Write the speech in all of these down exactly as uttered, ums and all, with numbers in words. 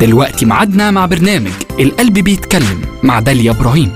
دلوقتي معادنا مع برنامج القلب بيتكلم مع داليا إبراهيم.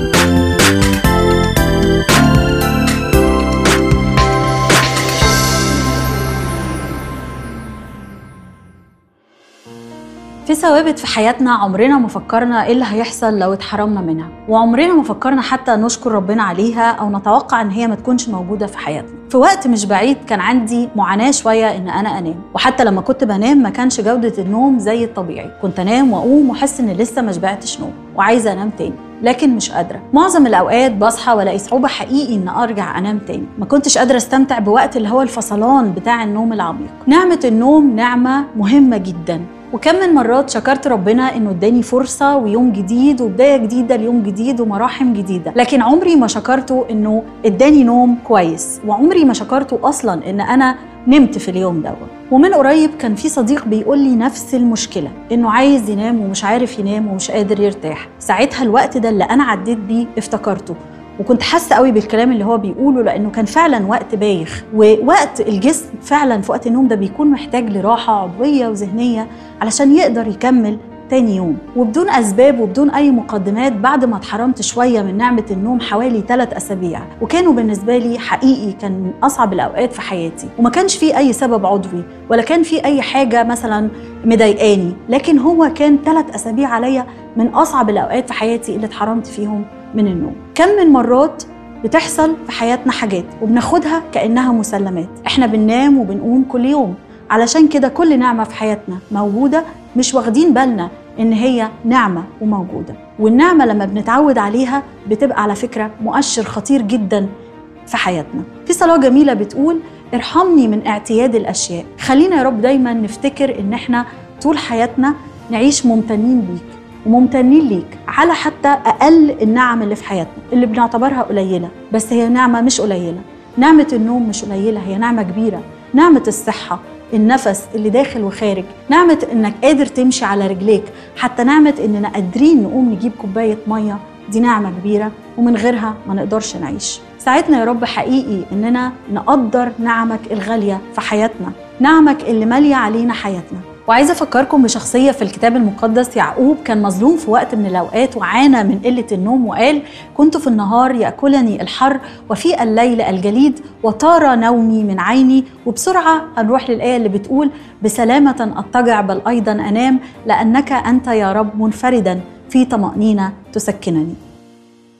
في ثوابت في حياتنا عمرنا ما فكرنا ايه اللي هيحصل لو اتحرمنا منها، وعمرنا ما فكرنا حتى نشكر ربنا عليها او نتوقع ان هي ما تكونش موجوده في حياتنا. في وقت مش بعيد كان عندي معاناه شويه ان انا انام، وحتى لما كنت بنام ما كانش جوده النوم زي الطبيعي، كنت انام واقوم واحس ان لسه ما شبعتش نوم وعايزه انام تاني، لكن مش قادره. معظم الاوقات بصحى والاقي صعوبه حقيقي ان ارجع انام تاني، ما كنتش قادره استمتع بوقت اللي هو الفصلان بتاع النوم العميق. نعمه النوم نعمه مهمه جدا، وكم من مرات شكرت ربنا انه اداني فرصه ويوم جديد وبدايه جديده ليوم جديد ومراحم جديده، لكن عمري ما شكرته انه اداني نوم كويس، وعمري ما شكرته اصلا ان انا نمت في اليوم دوت. ومن قريب كان في صديق بيقول لي نفس المشكله، انه عايز ينام ومش عارف ينام ومش قادر يرتاح. ساعتها الوقت ده اللي انا عديت بيه افتكرته، وكنت حاسه قوي بالكلام اللي هو بيقوله، لانه كان فعلا وقت بايخ، ووقت الجسم فعلا في وقت النوم ده بيكون محتاج لراحه عضويه وذهنيه علشان يقدر يكمل تاني يوم. وبدون اسباب وبدون اي مقدمات، بعد ما اتحرمت شويه من نعمه النوم حوالي ثلاث اسابيع، وكانوا بالنسبه لي حقيقي كان من اصعب الاوقات في حياتي، وما كانش في اي سبب عضوي ولا كان في اي حاجه مثلا مضايقاني، لكن هو كان ثلاث اسابيع عليا من اصعب الاوقات في حياتي اللي اتحرمت فيهم من النوم. كم من مرات بتحصل في حياتنا حاجات وبناخدها كأنها مسلمات، احنا بننام وبنقوم كل يوم، علشان كده كل نعمة في حياتنا موجودة مش واخدين بالنا ان هي نعمة وموجودة. والنعمة لما بنتعود عليها بتبقى على فكرة مؤشر خطير جدا في حياتنا. في صلاة جميلة بتقول ارحمني من اعتياد الأشياء. خلينا يا رب دايما نفتكر ان احنا طول حياتنا نعيش ممتنين ليك وممتنين ليك على حتى أقل النعم اللي في حياتنا اللي بنعتبرها قليلة، بس هي نعمة مش قليلة. نعمة النوم مش قليلة، هي نعمة كبيرة. نعمة الصحة، النفس اللي داخل وخارج، نعمة إنك قادر تمشي على رجليك، حتى نعمة إننا قادرين نقوم نجيب كوباية مية، دي نعمة كبيرة ومن غيرها ما نقدرش نعيش. ساعدنا يا رب حقيقي إننا نقدر نعمك الغالية في حياتنا، نعمك اللي مالية علينا حياتنا. وعايزة أفكركم بشخصية في الكتاب المقدس. يعقوب كان مظلوم في وقت من الأوقات وعانى من قلة النوم، وقال كنت في النهار يأكلني الحر وفي الليل الجليد وطار نومي من عيني. وبسرعة هنروح للآية اللي بتقول بسلامة أضطجع بل أيضا أنام لأنك أنت يا رب منفردا في طمأنينة تسكنني.